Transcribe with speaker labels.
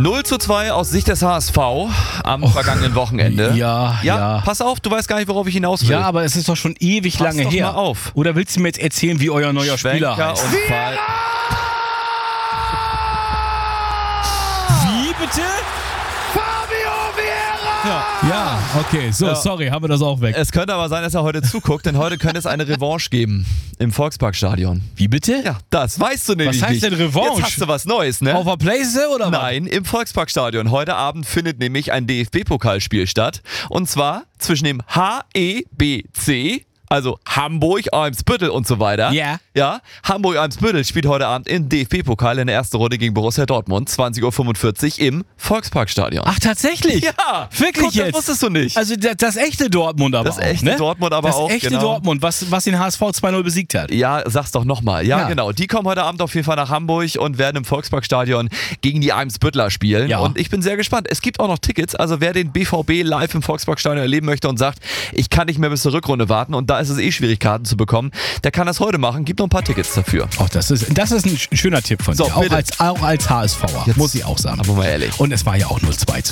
Speaker 1: 0:2 aus Sicht des HSV am vergangenen Wochenende.
Speaker 2: Ja.
Speaker 1: Pass auf, du weißt gar nicht, worauf ich hinaus will.
Speaker 2: Ja, aber es ist doch schon ewig
Speaker 1: Pass
Speaker 2: lange
Speaker 1: doch
Speaker 2: her.
Speaker 1: mal auf.
Speaker 2: Oder willst du mir jetzt erzählen, wie euer neuer Spieler
Speaker 1: Schwenker
Speaker 2: heißt?
Speaker 1: und Fall.
Speaker 2: Wie bitte?
Speaker 3: Fabio Vieira!
Speaker 2: Ja, okay. So, sorry, haben wir das auch weg.
Speaker 1: Es könnte aber sein, dass er heute zuguckt, denn heute könnte es eine Revanche geben im Volksparkstadion.
Speaker 2: Wie bitte?
Speaker 1: Ja, das weißt du nämlich
Speaker 2: Was heißt
Speaker 1: nicht.
Speaker 2: denn Revanche?
Speaker 1: Jetzt hast du was Neues, ne?
Speaker 2: Auf der Place oder was?
Speaker 1: Nein, im Volksparkstadion. Heute Abend findet nämlich ein DFB-Pokalspiel statt. Und zwar zwischen dem HEBC, also Hamburg, Eimsbüttel und so weiter.
Speaker 2: Ja.
Speaker 1: Ja, Hamburg-Eimsbüttel spielt heute Abend im DFB-Pokal in der ersten Runde gegen Borussia Dortmund, 20:45 Uhr im Volksparkstadion.
Speaker 2: Ach, tatsächlich?
Speaker 1: Ja,
Speaker 2: Wirklich
Speaker 1: guck,
Speaker 2: jetzt?
Speaker 1: Das wusstest du nicht.
Speaker 2: Also das echte Dortmund aber
Speaker 1: Das
Speaker 2: auch,
Speaker 1: echte
Speaker 2: ne?
Speaker 1: Dortmund aber
Speaker 2: das
Speaker 1: auch,
Speaker 2: Das echte
Speaker 1: genau.
Speaker 2: Dortmund, was den HSV 2-0 besiegt hat.
Speaker 1: Ja, sag's doch nochmal. Ja,
Speaker 2: Ja.
Speaker 1: genau. Die kommen heute Abend auf jeden Fall nach Hamburg und werden im Volksparkstadion gegen die Eimsbüttler spielen.
Speaker 2: Ja.
Speaker 1: Und ich bin sehr gespannt. Es gibt auch noch Tickets. Also wer den BVB live im Volksparkstadion erleben möchte und sagt, ich kann nicht mehr bis zur Rückrunde warten und da ist es schwierig, Karten zu bekommen, der kann das heute machen. Gibt noch ein paar Tickets dafür.
Speaker 2: Auch das ist ein schöner Tipp von
Speaker 1: So,
Speaker 2: dir.
Speaker 1: bitte.
Speaker 2: Auch als HSVer,
Speaker 1: Jetzt
Speaker 2: muss ich auch sagen.
Speaker 1: aber mal ehrlich.
Speaker 2: Und es war ja auch 0:2 zu